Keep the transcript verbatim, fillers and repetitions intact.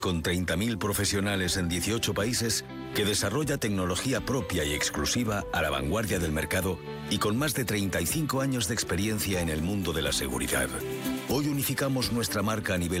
con treinta mil profesionales en dieciocho países, que desarrolla tecnología propia y exclusiva a la vanguardia del mercado y con más de treinta y cinco años de experiencia en el mundo de la seguridad. Hoy unificamos nuestra marca a nivel